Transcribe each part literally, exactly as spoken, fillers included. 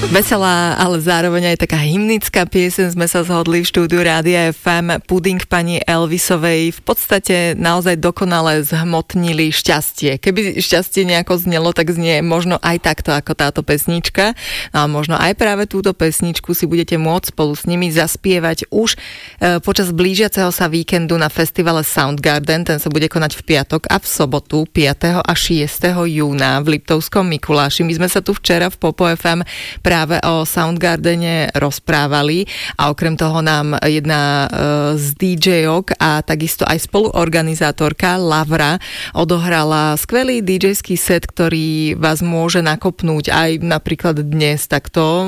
Veselá, ale zároveň aj taká hymnická pieseň, sme sa zhodli v štúdiu Rádia ef em. Puding pani Elvisovej v podstate naozaj dokonale zhmotnili šťastie. Keby šťastie nejako znelo, tak znie možno aj takto ako táto pesnička. No a možno aj práve túto pesničku si budete môcť spolu s nimi zaspievať už e, počas blížiaceho sa víkendu na festivale Soundgarden. Ten sa bude konať v piatok a v sobotu piateho a šiesteho júna v Liptovskom Mikuláši. My sme sa tu včera v Popo ef em práve o Soundgardene rozprávali a okrem toho nám jedna z dí džejok a takisto aj spoluorganizátorka Lavra odohrala skvelý dí džejský set, ktorý vás môže nakopnúť aj napríklad dnes takto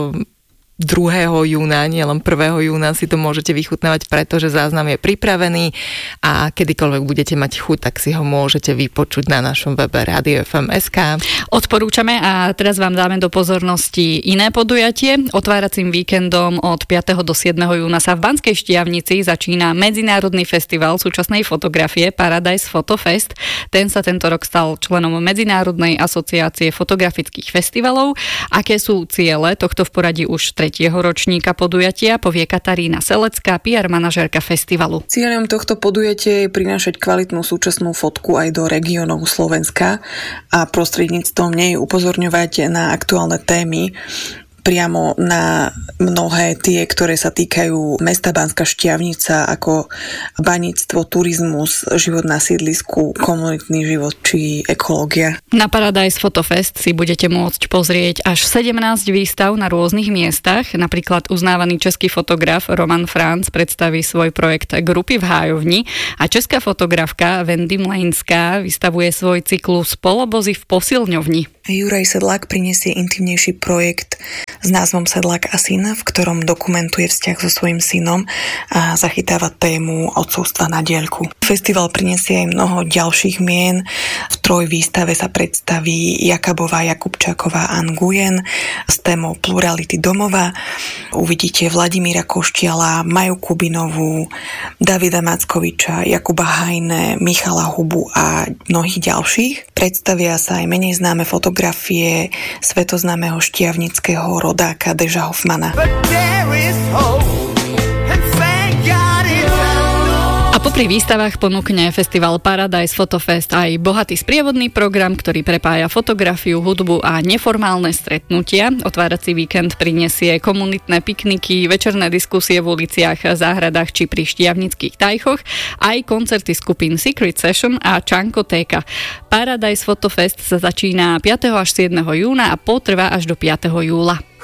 druhého júna, nielen prvého júna si to môžete vychutnávať, pretože záznam je pripravený a kedykoľvek budete mať chuť, tak si ho môžete vypočuť na našom webe radio ef em bodka es ká. Odporúčame a teraz vám dáme do pozornosti iné podujatie. Otváracím víkendom od piateho do siedmeho júna sa v Banskej Štiavnici začína Medzinárodný festival súčasnej fotografie Paradise Photo Fest. Ten sa tento rok stal členom Medzinárodnej asociácie fotografických festivalov. Aké sú ciele tohto v poradí už tretieho ročníka podujatia, povie Katarína Selecká, pé er manažérka festivalu. Cieľom tohto podujatia je prinášať kvalitnú súčasnú fotku aj do regiónov Slovenska a prostredníctvom nej upozorňovať na aktuálne témy, priamo na mnohé tie, ktoré sa týkajú mesta Banská Štiavnica, ako baníctvo, turizmus, život na sídlisku, komunitný život či ekológia. Na Paradise Photo Fest si budete môcť pozrieť až sedemnásť výstav na rôznych miestach. Napríklad uznávaný český fotograf Roman Franc predstaví svoj projekt Grupy v hájovni a česká fotografka Wendy Mlejnská vystavuje svoj cyklus Polobozy v posilňovni. Juraj Sedlák prinesie intimnejší projekt s názvom Sedlák a syn, v ktorom dokumentuje vzťah so svojím synom a zachytáva tému otcovstva na diaľku. Festival prinesie aj mnoho ďalších mien. V trojvýstave sa predstaví Jakabová, Jakubčáková a Nguyen s témou Plurality domova. Uvidíte Vladimíra Koštiala, Maju Kubinovú, Davida Mackoviča, Jakuba Hajne, Michala Hubu a mnohých ďalších. Predstavia sa aj menej známe fotografie svetoznámeho štiavnického rodáka Deža Hoffmana. A popri výstavách ponúkne festival Paradise Photo Fest aj bohatý sprievodný program, ktorý prepája fotografiu, hudbu a neformálne stretnutia. Otvárací víkend prinesie komunitné pikniky, večerné diskusie v uliciach, záhradách či pri štiavnických tajchoch, aj koncerty skupín Secret Session a Čankotéka. Paradise Photo Fest sa začína piateho až siedmeho júna a potrvá až do piateho júla.